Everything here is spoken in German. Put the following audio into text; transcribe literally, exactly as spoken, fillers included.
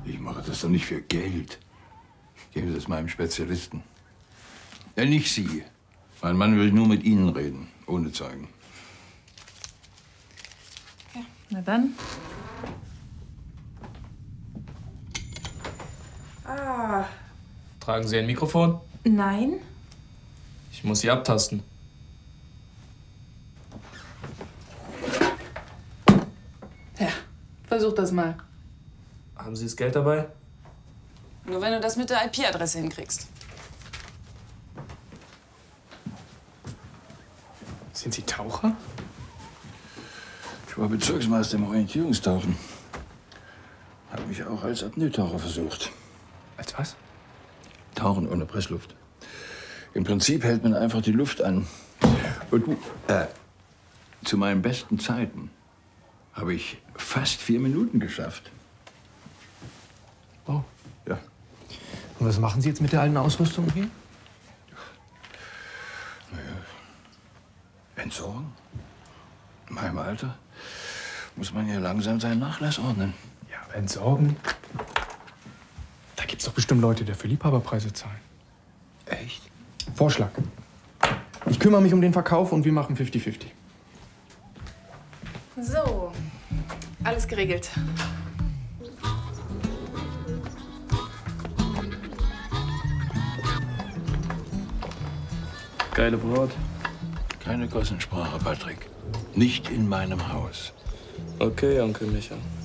Ich mache das doch nicht für Geld. Geben Sie das meinem Spezialisten. Ja, nicht Sie. Mein Mann will nur mit Ihnen reden, ohne Zeugen. Ja, na dann. Ah. Tragen Sie ein Mikrofon? Nein. Ich muss Sie abtasten. Ja, versuch das mal. Haben Sie das Geld dabei? Nur wenn du das mit der I P-Adresse hinkriegst. Sind Sie Taucher? Ich war Bezirksmeister im Orientierungstauchen. Hab mich auch als Apnoe-Taucher versucht. Als was? Tauchen ohne Pressluft. Im Prinzip hält man einfach die Luft an. Und äh, zu meinen besten Zeiten habe ich fast vier Minuten geschafft. Oh. Ja. Und was machen Sie jetzt mit der alten Ausrüstung hier? Naja, entsorgen. In meinem Alter muss man ja langsam seinen Nachlass ordnen. Ja, aber entsorgen? Da gibt's doch bestimmt Leute, die dafür Liebhaberpreise zahlen. Echt? Vorschlag. Ich kümmere mich um den Verkauf und wir machen fifty fifty. So, alles geregelt. Geile Brot. Keine Gossensprache, Patrick. Nicht in meinem Haus. Okay, Onkel Micha.